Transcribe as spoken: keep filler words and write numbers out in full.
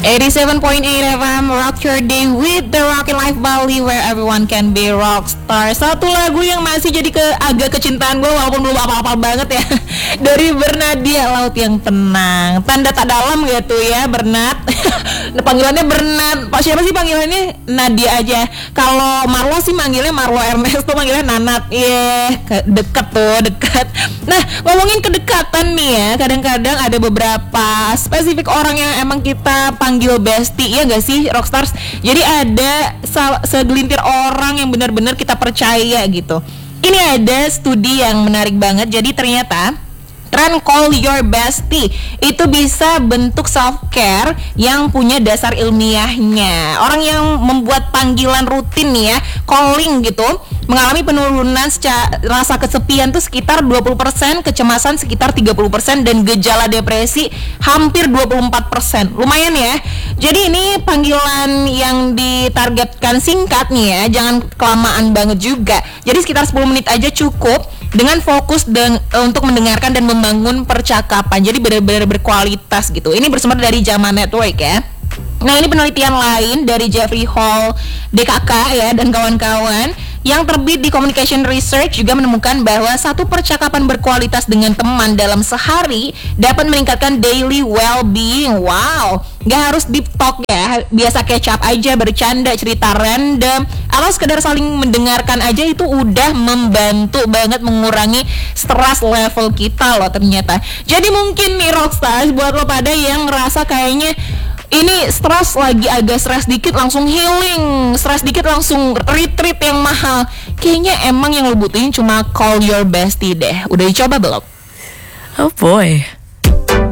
eighty-seven point eight F M Rock Your Day with the Rocky Life Bali, where everyone can be rockstar. Satu lagu yang masih jadi ke agak kecintaan gue walaupun belum apa-apa banget ya. Dari Bernadia, Laut yang Tenang. Tanda tak dalam gitu ya, Bernat. Panggilannya Bernat. Pak siapa sih panggilannya? Nadia aja. Kalau Marlo sih manggilnya Marlo Ernest, tuh manggilnya Nanat. Iya, yeah, dekat tuh, dekat. Nah, ngomongin kedekatan nih ya, kadang-kadang ada beberapa spesifik orang yang emang kita panggil bestie, ya gak sih Rockstars? Jadi ada segelintir orang yang benar-benar kita percaya gitu. Ini ada studi yang menarik banget. Jadi ternyata tren call your bestie itu bisa bentuk self-care yang punya dasar ilmiahnya. Orang yang membuat panggilan rutin nih ya, calling gitu, mengalami penurunan secara rasa kesepian tuh sekitar dua puluh persen, kecemasan sekitar tiga puluh persen, dan gejala depresi hampir dua puluh empat persen. Lumayan ya. Jadi ini panggilan yang ditargetkan singkat nih ya, jangan kelamaan banget juga. Jadi sekitar sepuluh menit aja cukup dengan fokus dan untuk mendengarkan dan membangun percakapan. Jadi benar-benar berkualitas gitu. Ini bersumber dari Zaman Network ya. Nah, ini penelitian lain dari Jeffrey Hall D K K ya dan kawan-kawan yang terbit di Communication Research juga menemukan bahwa satu percakapan berkualitas dengan teman dalam sehari dapat meningkatkan daily well-being. Wow, gak harus deep talk ya, biasa catch up aja, bercanda, cerita random, atau sekedar saling mendengarkan aja itu udah membantu banget mengurangi stres level kita loh ternyata. Jadi mungkin nih Rockstars, buat lo pada yang ngerasa kayaknya ini stres, lagi agak stres dikit langsung healing, stres dikit langsung retreat yang mahal, kayaknya emang yang lo butuhin cuma call your bestie deh. Udah dicoba belum? Oh boy.